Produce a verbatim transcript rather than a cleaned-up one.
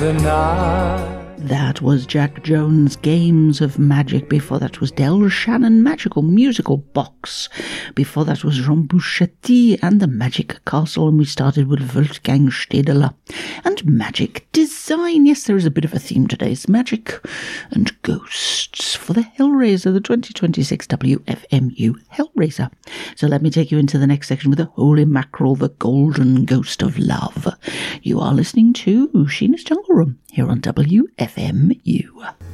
the night. That was Jack Jones' Games of Magic. Before that was Del Shannon, Magical Musical Box. Before that was Jean Bouchetti and the Magic Castle. And we started with Wolfgang Stedler and Magic Design. Yes, there is a bit of a theme today. It's magic and ghosts for the Hellraiser, the twenty twenty-six W F M U Hellraiser. So let me take you into the next section with the Holy Mackerel, the Golden Ghost of Love. You are listening to Sheena's Jungle Room here on W F M U.